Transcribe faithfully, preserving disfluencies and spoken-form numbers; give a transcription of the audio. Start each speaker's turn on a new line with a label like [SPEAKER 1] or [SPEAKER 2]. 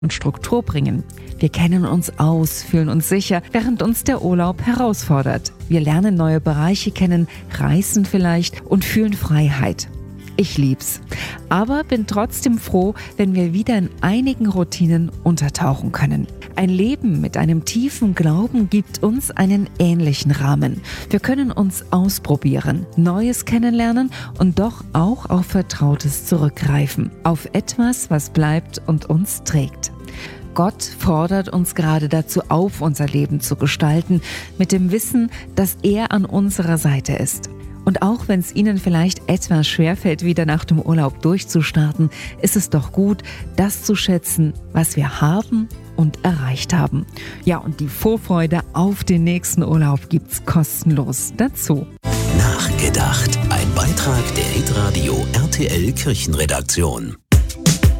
[SPEAKER 1] und Struktur bringen. Wir kennen uns aus, fühlen uns sicher, während uns der Urlaub herausfordert. Wir lernen neue Bereiche kennen, reisen vielleicht und fühlen Freiheit. Ich lieb's. Aber bin trotzdem froh, wenn wir wieder in einigen Routinen untertauchen können. Ein Leben mit einem tiefen Glauben gibt uns einen ähnlichen Rahmen. Wir können uns ausprobieren, Neues kennenlernen und doch auch auf Vertrautes zurückgreifen. Auf etwas, was bleibt und uns trägt. Gott fordert uns gerade dazu auf, unser Leben zu gestalten, mit dem Wissen, dass er an unserer Seite ist. Und auch wenn es Ihnen vielleicht etwas schwerfällt, wieder nach dem Urlaub durchzustarten, ist es doch gut, das zu schätzen, was wir haben und erreicht haben. Ja, und die Vorfreude auf den nächsten Urlaub gibt's kostenlos dazu.
[SPEAKER 2] Nachgedacht. Ein Beitrag der Hitradio R T L Kirchenredaktion.